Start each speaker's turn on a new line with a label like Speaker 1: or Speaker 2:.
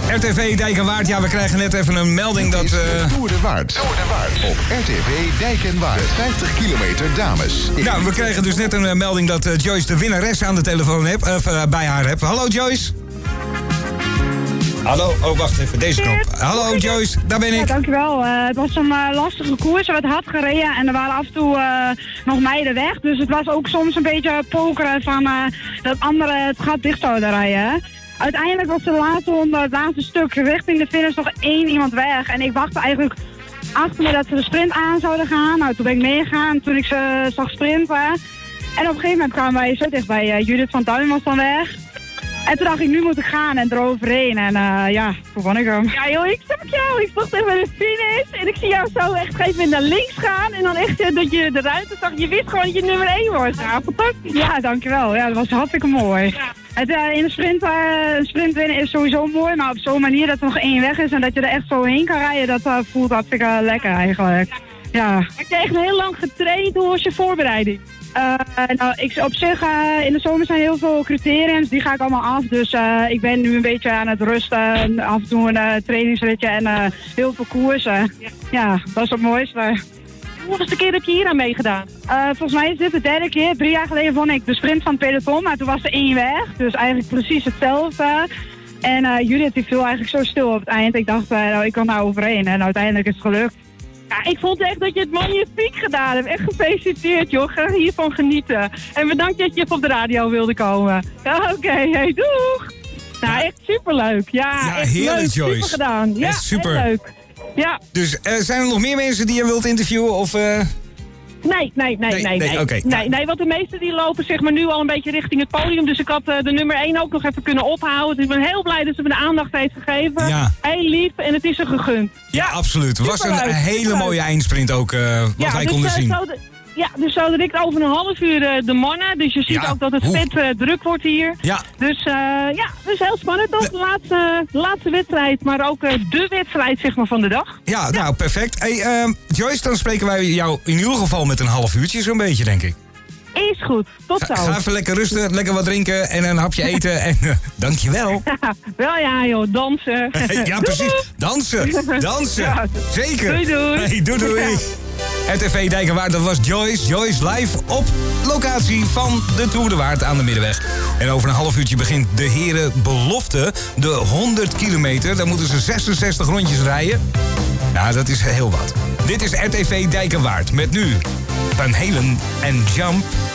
Speaker 1: RTV Dijk en Waard. Ja, we krijgen net even een melding dat...
Speaker 2: Tour de Waard. Op RTV Dijk en Waard. 50 kilometer dames.
Speaker 1: Nou, we kregen dus net een melding dat Joyce de winnares aan de telefoon bij haar heeft. Hallo Joyce. Hallo, oh wacht even, deze knop. Hallo Joyce, daar ben ik.
Speaker 3: Ja, dankjewel. Het was een lastige koers, er werd hard gereden en er waren af en toe nog meiden weg. Dus het was ook soms een beetje pokeren van dat anderen het gat dicht zouden rijden. Uiteindelijk was de laatste ronde, het laatste stuk, richting de finish nog 1 iemand weg. En ik wachtte eigenlijk achter me dat ze de sprint aan zouden gaan. Nou, toen ben ik meegegaan toen ik ze zag sprinten. En op een gegeven moment kwamen wij zo dichtbij. Judith van Duin was dan weg. En toen dacht ik, nu moet ik gaan en eroverheen. En ja, toen won ik hem.
Speaker 4: Ja joh, ik zag jou. Ik stond echt bij de finish. En ik zie jou zo echt even naar links gaan. En dan echt dat je de ruimte zag. Je wist gewoon dat je nummer 1 was. Ja, fantastisch.
Speaker 3: Ja, dankjewel. Ja, dat was hartstikke mooi. Ja. In de sprint winnen is sowieso mooi. Maar op zo'n manier dat er nog 1 weg is en dat je er echt zo heen kan rijden, dat voelt hartstikke lekker eigenlijk. Ja.
Speaker 4: Heb je echt heel lang getraind? Hoe was je voorbereiding?
Speaker 3: Nou, op zich, in de zomer zijn heel veel criteriums, die ga ik allemaal af. Dus ik ben nu een beetje aan het rusten, af en toe een trainingsritje en heel veel koersen. Ja, dat is het mooiste.
Speaker 4: Hoeveelste keer heb je hier aan meegedaan?
Speaker 3: Volgens mij is dit de 3e keer. 3 jaar geleden won ik de sprint van het peloton, maar toen was er 1 weg. Dus eigenlijk precies hetzelfde. En Judith die viel eigenlijk zo stil op het eind. Ik dacht, nou, ik kan daar overheen en uiteindelijk is het gelukt.
Speaker 4: Ja, ik vond echt dat je het magnifiek gedaan hebt. Echt gefeliciteerd, joh. Ga hiervan genieten. En bedankt dat je even op de radio wilde komen. Ja, oké. Hey, doeg! Nou, echt superleuk. Ja, echt
Speaker 1: heerlijk,
Speaker 4: leuk.
Speaker 1: Joyce.
Speaker 4: Super gedaan. Ja,
Speaker 1: echt super.
Speaker 4: Echt leuk. Ja.
Speaker 1: Dus zijn er nog meer mensen die je wilt interviewen? Of,
Speaker 4: Nee.
Speaker 1: Okay.
Speaker 4: Nee, want de meesten die lopen zeg maar nu al een beetje richting het podium. Dus ik had de nummer 1 ook nog even kunnen ophouden. Dus ik ben heel blij dat ze me de aandacht heeft gegeven.
Speaker 1: Ja.
Speaker 4: Heel lief en het is er gegund.
Speaker 1: Ja, absoluut. Het was een hele mooie eindsprint ook, wat wij konden zien.
Speaker 4: Dus zo direct over een half uur de mannen. Dus je ziet ook dat het vet druk wordt hier. Ja. Dus dus heel spannend ook. De laatste wedstrijd, maar ook de wedstrijd zeg maar van de dag.
Speaker 1: Ja, nou perfect. Hey, Joyce, dan spreken wij jou in ieder geval met een half uurtje zo'n beetje, denk ik.
Speaker 4: Is goed, tot zo.
Speaker 1: Ga even lekker rusten, lekker wat drinken en een hapje eten. En dankjewel.
Speaker 4: Wel ja joh, dansen.
Speaker 1: Ja, precies. Dansen. Ja. Zeker.
Speaker 4: Doei.
Speaker 1: Hey, doei. RTV Dijk en Waard, dat was Joyce. Joyce live op locatie van de Tour de Waard aan de Middenweg. En over een half uurtje begint de heren belofte. De 100 kilometer, daar moeten ze 66 rondjes rijden. Nou, dat is heel wat. Dit is RTV Dijk en Waard met nu Van Halen en Jump.